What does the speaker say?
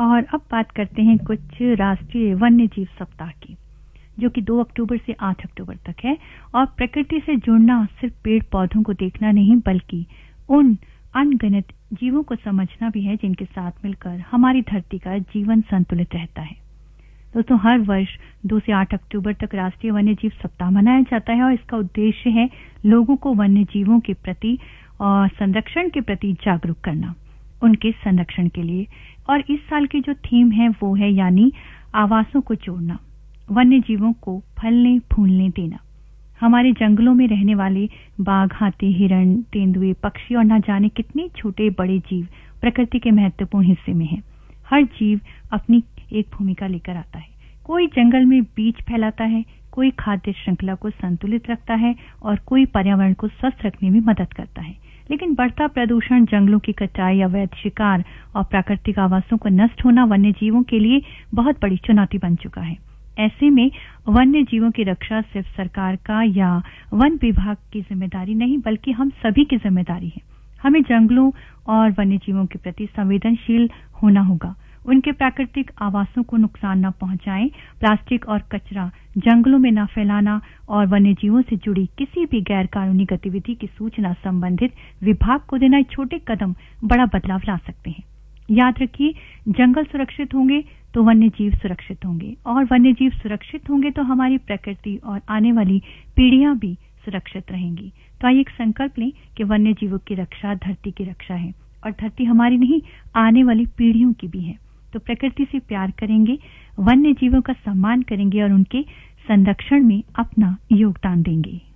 और अब बात करते हैं कुछ राष्ट्रीय वन्य जीव सप्ताह की, जो कि 2 अक्टूबर से 8 अक्टूबर तक है। और प्रकृति से जुड़ना सिर्फ पेड़ पौधों को देखना नहीं, बल्कि उन अनगिनत जीवों को समझना भी है जिनके साथ मिलकर हमारी धरती का जीवन संतुलित रहता है। दोस्तों, हर वर्ष 2 से 8 अक्टूबर तक राष्ट्रीय वन्य जीव सप्ताह मनाया जाता है और इसका उद्देश्य है लोगों को वन्य जीवों के प्रति और संरक्षण के प्रति जागरूक करना, उनके संरक्षण के लिए। और इस साल की जो थीम है वो है यानी आवासों को जोड़ना, वन्य जीवों को फलने फूलने देना। हमारे जंगलों में रहने वाले बाघ, हाथी, हिरण, तेंदुए, पक्षी और न जाने कितने छोटे बड़े जीव प्रकृति के महत्वपूर्ण हिस्से में हैं। हर जीव अपनी एक भूमिका लेकर आता है। कोई जंगल में बीज फैलाता है, कोई खाद्य श्रृंखला को संतुलित रखता है और कोई पर्यावरण को स्वस्थ रखने में मदद करता है। लेकिन बढ़ता प्रदूषण, जंगलों की कटाई, अवैध शिकार और प्राकृतिक आवासों को नष्ट होना वन्य जीवों के लिए बहुत बड़ी चुनौती बन चुका है। ऐसे में वन्य जीवों की रक्षा सिर्फ सरकार का या वन विभाग की जिम्मेदारी नहीं, बल्कि हम सभी की जिम्मेदारी है। हमें जंगलों और वन्य जीवों के प्रति संवेदनशील होना होगा, उनके प्राकृतिक आवासों को नुकसान न पहुंचाएं, प्लास्टिक और कचरा जंगलों में न फैलाना और वन्य जीवों से जुड़ी किसी भी गैर कानूनी गतिविधि की सूचना संबंधित विभाग को देना छोटे कदम बड़ा बदलाव ला सकते हैं। याद रखिए, जंगल सुरक्षित होंगे तो वन्य जीव सुरक्षित होंगे, और वन्य जीव सुरक्षित होंगे तो हमारी प्रकृति और आने वाली पीढ़ियां भी सुरक्षित रहेंगी। तो आइए एक संकल्प लें कि वन्य जीवों की रक्षा धरती की रक्षा है, और धरती हमारी नहीं, आने वाली पीढ़ियों की भी है। तो प्रकृति से प्यार करेंगे, वन्य जीवों का सम्मान करेंगे और उनके संरक्षण में अपना योगदान देंगे।